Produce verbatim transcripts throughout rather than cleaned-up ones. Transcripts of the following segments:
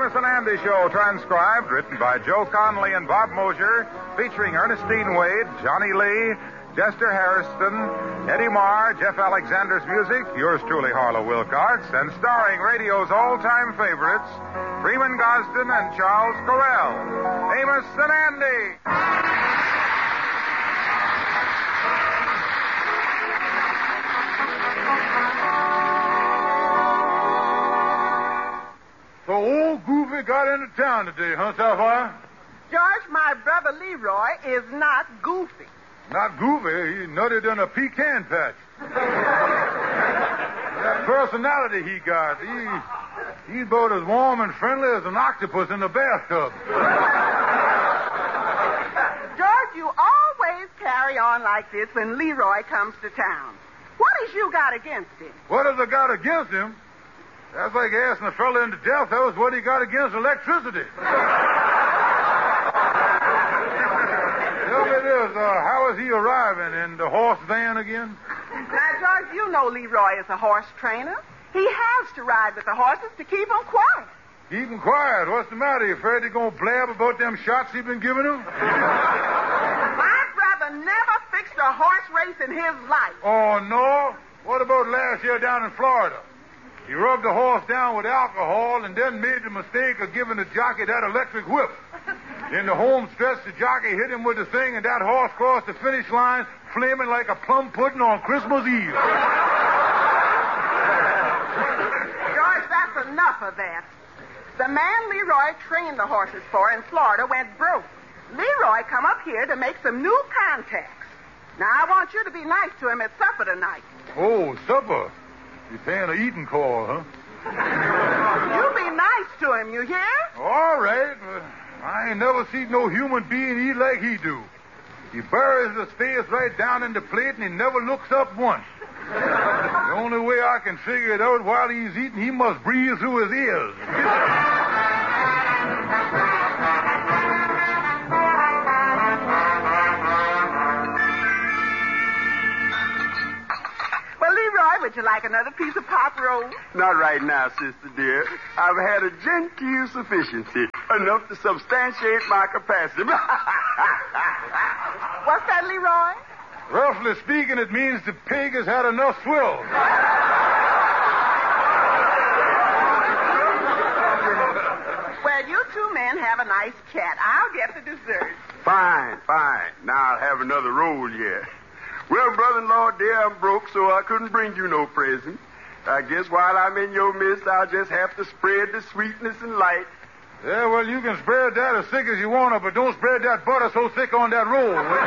Amos and Andy Show, transcribed, written by Joe Conley and Bob Mosier, featuring Ernestine Wade, Johnny Lee, Jester Harrison, Eddie Marr, Jeff Alexander's music, yours truly, Harlow Wilcox, and starring radio's all-time favorites, Freeman Gosden and Charles Correll. Amos and Andy. So old Goofy got into town today, huh, Sapphire? George, my brother Leroy is not goofy. Not Goofy. He nutted in a pecan patch. That personality he got, he, he's about as warm and friendly as an octopus in a bathtub. George, you always carry on like this when Leroy comes to town. What has you got against him? What has I got against him? That's like asking a fella into death. That was what he got against electricity. Tell me this, uh, how is he arriving in the horse van again? Now, George, you know Leroy is a horse trainer. He has to ride with the horses to keep them quiet. Keep him quiet. What's the matter? You afraid he's going to blab about them shots he's been giving him? My brother never fixed a horse race in his life. Oh, no? What about last year down in Florida? He rubbed the horse down with alcohol and then made the mistake of giving the jockey that electric whip. In the home stretch, the jockey hit him with the thing, and that horse crossed the finish line flaming like a plum pudding on Christmas Eve. George, that's enough of that. The man Leroy trained the horses for in Florida went broke. Leroy come up here to make some new contacts. Now, I want you to be nice to him at supper tonight. Oh, supper? You're paying an eating call, huh? You be nice to him, you hear? All right, but I ain't never seen no human being eat like he do. He buries his face right down in the plate and he never looks up once. The only way I can figure it out while he's eating, he must breathe through his ears. Would you like another piece of pop roll? Not right now, sister dear. I've had a genteel sufficiency, enough to substantiate my capacity. What's that, Leroy? Roughly speaking, it means the pig has had enough swill. Well, you two men have a nice chat. I'll get the dessert. Fine, fine. Now I'll have another roll yet. Well, brother-in-law, dear, I'm broke, so I couldn't bring you no present. I guess while I'm in your midst, I'll just have to spread the sweetness and light. Yeah, well, you can spread that as thick as you want to, but don't spread that butter so thick on that roll, will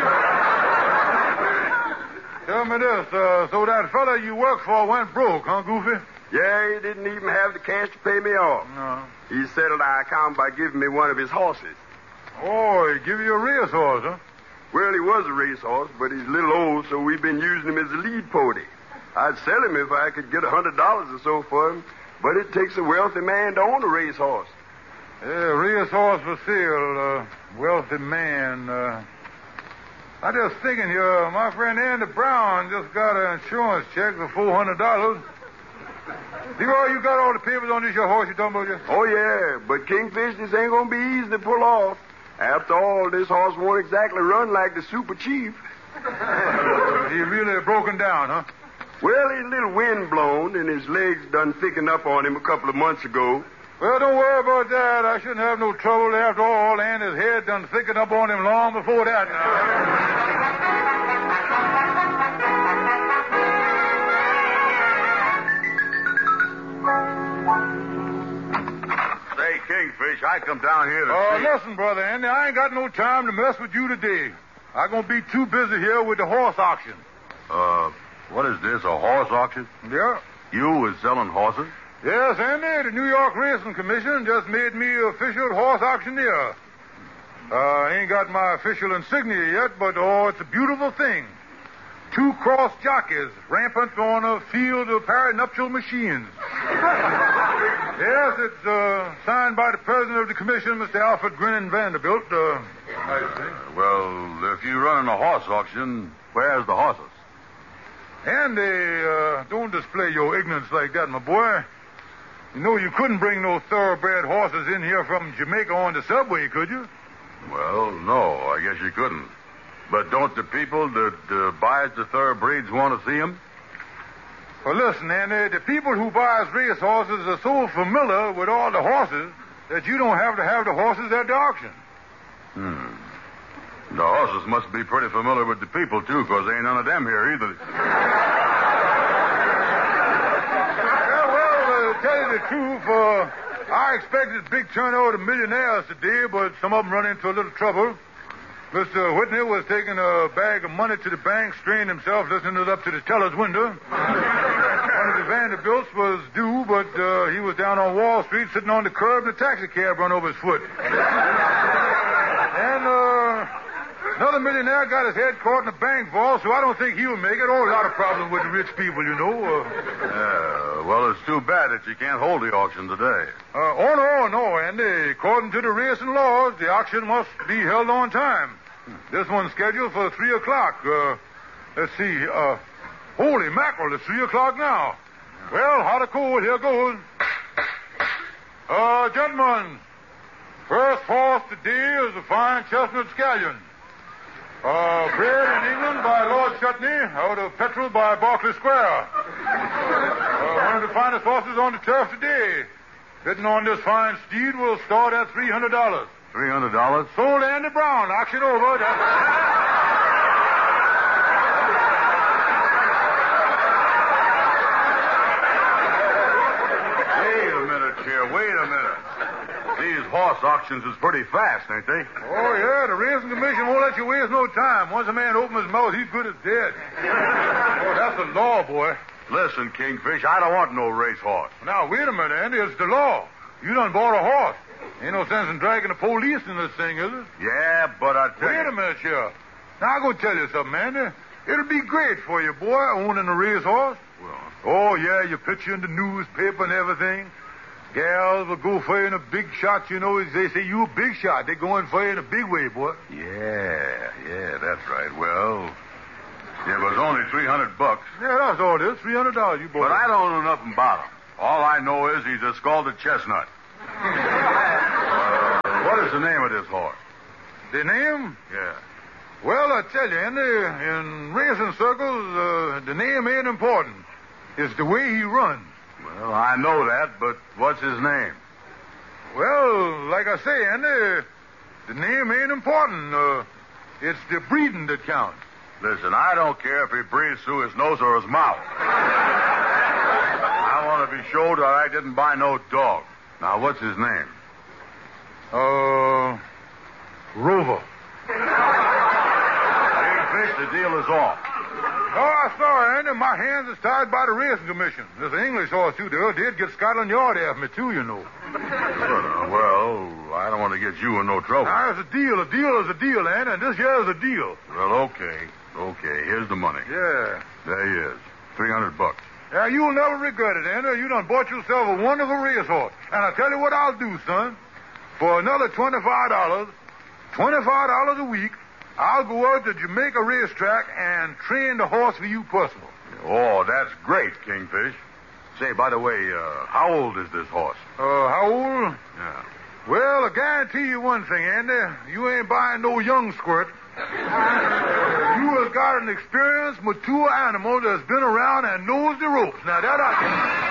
you? Tell me this, uh, so that fella you work for went broke, huh, Goofy? Yeah, he didn't even have the cash to pay me off. No. He settled our account by giving me one of his horses. Oh, he give you a racehorse, huh? Well, he was a racehorse, but he's a little old, so we've been using him as a lead pony. I'd sell him if I could get a hundred dollars or so for him, but it takes a wealthy man to own a racehorse. Yeah, racehorse for sale, uh, wealthy man. Uh, I just thinking here, my friend Andy Brown just got an insurance check for four hundred dollars. Leroy, you got all the papers on this your horse you talking about you? Oh, yeah, but Kingfish, this ain't gonna be easy to pull off. After all, this horse won't exactly run like the Super Chief. He really broken down, huh? Well, he's a little wind-blown, and his legs done thickened up on him a couple of months ago. Well, don't worry about that. I shouldn't have no trouble after all, and his head done thickened up on him long before that. Kingfish, I come down here to Oh, uh, see... listen, Brother Andy, I ain't got no time to mess with you today. I'm going to be too busy here with the horse auction. Uh, what is this, a horse auction? Yeah. You is selling horses? Yes, Andy, the New York Racing Commission just made me official horse auctioneer. Uh, I ain't got my official insignia yet, but, oh, it's a beautiful thing. Two cross jockeys rampant on a field of pari-nuptial machines. Yes, it's uh, signed by the president of the commission, Mister Alfred Grinning Vanderbilt. Uh, I see. Uh, well, if you run a horse auction, where's the horses? Andy, uh, don't display your ignorance like that, my boy. You know, you couldn't bring no thoroughbred horses in here from Jamaica on the subway, could you? Well, no, I guess you couldn't. But don't the people that uh, buys the thoroughbreds want to see them? Well, listen, Andy, the people who buys race horses are so familiar with all the horses that you don't have to have the horses at the auction. Hmm. The horses must be pretty familiar with the people, too, because there ain't none of them here either. Yeah, well, uh, to tell you the truth, uh, I expected a big turnout of millionaires today, but some of them run into a little trouble. Mister Whitney was taking a bag of money to the bank, straining himself, listening it up to the teller's window. One of the Vanderbilts was due, but uh, he was down on Wall Street sitting on the curb, and the taxi cab run over his foot. And uh, another millionaire got his head caught in a bank vault, so I don't think he'll make it. Oh, a lot of problems with the rich people, you know. Uh, Yeah, well, it's too bad that you can't hold the auction today. uh, oh, no, no, Andy. According to the racing laws, the auction must be held on time. This one's scheduled for three o'clock. Uh, let's see. Uh, holy mackerel, it's three o'clock now. Well, hot or cold, here goes. Uh, gentlemen, first horse today is a fine chestnut scallion. Uh, bred in England by Lord Chutney, out of Petrel by Berkeley Square. Uh, one of the finest horses on the turf today. Bidding on this fine steed will start at three hundred dollars. Three hundred dollars? Sold Andy Brown. Auction over. That's... Wait a minute, here. Wait a minute. These horse auctions is pretty fast, ain't they? Oh, yeah, the racing commission won't let you waste no time. Once a man opens his mouth, he's good as dead. Oh, that's the law, boy. Listen, Kingfish, I don't want no race horse. Now, wait a minute, Andy. It's the law. You done bought a horse. Ain't no sense in dragging the police in this thing, is it? Yeah, but I tell Wait you... a minute, here. Now, I'm going to tell you something, Andy. It'll be great for you, boy, owning a racehorse. Well, Oh, yeah, you picture in the newspaper and everything. Gals will go for you in a big shot, you know. They say you a big shot. They're going for you in a big way, boy. yeah, yeah, that's right. Well, it was only three hundred bucks. Yeah, that's all it is. three hundred dollars, you boy. But I don't know nothing about him. All I know is he's a scalded chestnut. uh, what is the name of this horse? The name? Yeah. Well, I tell you, Andy, in racing circles, uh, the name ain't important. It's the way he runs. Well, I know that, but what's his name? Well, like I say, Andy, the name ain't important. Uh, it's the breeding that counts. Listen, I don't care if he breathes through his nose or his mouth. I want to be sure that I didn't buy no dog. Now, what's his name? Uh, Rover. Kingfish, the deal is off. Oh, I'm sorry, Andy. My hands is tied by the racing commission. There's an English horse, too. They did get Scotland Yard after me, too, you know. Uh, well, I don't want to get you in no trouble. Now, it's a deal. A deal is a deal, Andy, and this here is a deal. Well, okay. Okay, here's the money. Yeah. There he is. three hundred bucks. Yeah, you'll never regret it, Andy. You done bought yourself a wonderful racehorse. And I'll tell you what I'll do, son. For another twenty-five dollars, twenty-five dollars a week, I'll go out to Jamaica racetrack and train the horse for you personal. Oh, that's great, Kingfish. Say, by the way, uh, how old is this horse? Uh, how old? Yeah. Well, I guarantee you one thing, Andy. You ain't buying no young squirt. You has got an experienced, mature animal that's been around and knows the ropes. Now, that I...